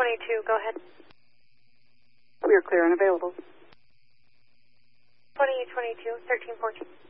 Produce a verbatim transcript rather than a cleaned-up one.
twenty-two, go ahead. We are clear and available. twenty twenty-two, thirteen fourteen.